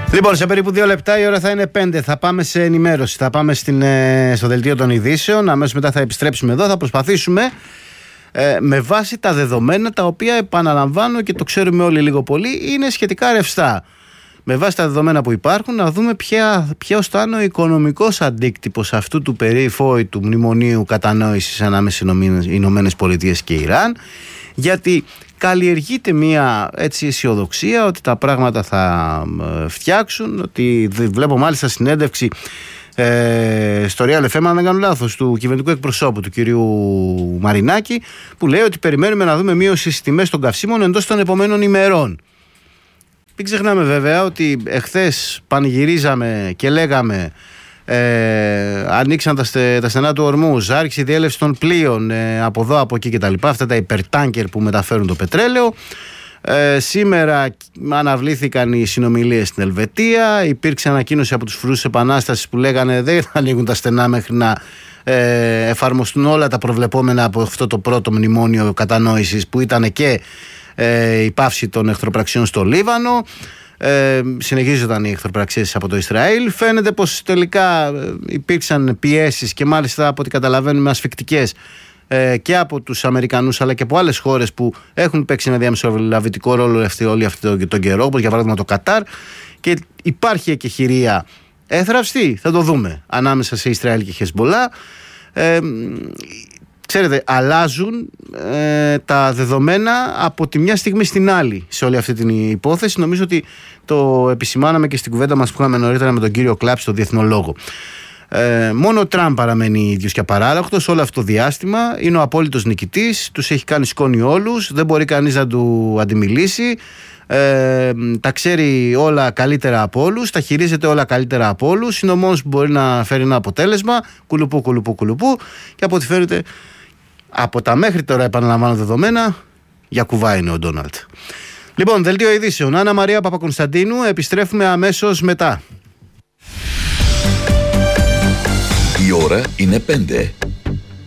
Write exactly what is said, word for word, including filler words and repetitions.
Λοιπόν, σε περίπου δύο λεπτά η ώρα θα είναι πέντε. Θα πάμε σε ενημέρωση. Θα πάμε στην, στο δελτίο των ειδήσεων. Αμέσως μετά θα επιστρέψουμε εδώ. Θα προσπαθήσουμε ε, με βάση τα δεδομένα, τα οποία επαναλαμβάνω και το ξέρουμε όλοι λίγο πολύ, είναι σχετικά ρευστά. Με βάση τα δεδομένα που υπάρχουν, να δούμε ποια, ποιος θα είναι ο οικονομικός αντίκτυπος αυτού του περιφόητου μνημονίου κατανόησης ανάμεσα στις Ηνωμένες Πολιτείες και Ιράν. Γιατί καλλιεργείται μια έτσι αισιοδοξία ότι τα πράγματα θα φτιάξουν, ότι βλέπω μάλιστα συνέντευξη ε, στο Real εφ εμ, αν δεν κάνω λάθος, του κυβερνητικού εκπροσώπου του κυρίου Μαρινάκη, που λέει ότι περιμένουμε να δούμε μείωση στις τιμές των καυσίμων εντός των επομένων ημερών. Μην ξεχνάμε βέβαια ότι εχθές πανηγυρίζαμε και λέγαμε Ε, ανοίξαν τα, στε, τα στενά του Ορμούζ, άρχισε η διέλευση των πλοίων ε, από εδώ, από εκεί κτλ. Αυτά τα υπερτάνκερ που μεταφέρουν το πετρέλαιο. Ε, σήμερα αναβλήθηκαν οι συνομιλίες στην Ελβετία. Υπήρξε ανακοίνωση από τους φρουρούς επανάστασης που λέγανε δεν θα ανοίγουν τα στενά μέχρι να ε, εφαρμοστούν όλα τα προβλεπόμενα από αυτό το πρώτο μνημόνιο κατανόησης, που ήταν και ε, η πάυση των εχθροπραξιών στο Λίβανο. Ε, συνεχίζονταν οι εχθροπραξίες από το Ισραήλ. Φαίνεται πως τελικά υπήρξαν πιέσεις, και μάλιστα από ό,τι καταλαβαίνουμε ασφικτικές, ε, και από τους Αμερικανούς αλλά και από άλλες χώρες που έχουν παίξει ένα διαμεσολαβητικό ρόλο αυτή, όλη αυτή τον καιρό, όπως για παράδειγμα το Κατάρ, και υπάρχει εκεχηρία έθραυστη, θα το δούμε, ανάμεσα σε Ισραήλ και Χεσμολά. ε, Ξέρετε, αλλάζουν ε, τα δεδομένα από τη μια στιγμή στην άλλη σε όλη αυτή την υπόθεση. Νομίζω ότι το επισημάναμε και στην κουβέντα μας που είχαμε νωρίτερα με τον κύριο Κλάψη, τον διεθνολόγο. Ε, μόνο ο Τραμπ παραμένει ίδιος και απαράλλαχτος όλο αυτό το διάστημα. Είναι ο απόλυτος νικητής, τους έχει κάνει σκόνη όλους, δεν μπορεί κανείς να του αντιμιλήσει. Ε, τα ξέρει όλα καλύτερα από όλους, τα χειρίζεται όλα καλύτερα από όλους. Είναι ο μόνος που μπορεί να φέρει ένα αποτέλεσμα. Κουλουπού, κουλουπού, κουλουπού. Και από ό,τι φαίνεται, από τα μέχρι τώρα επαναλαμβάνω δεδομένα, για κουβά είναι ο Ντόναλντ. Λοιπόν, δελτίο ειδήσεων. Άννα Μαρία Παπακονσταντίνου, επιστρέφουμε αμέσως μετά. Η ώρα είναι πέντε.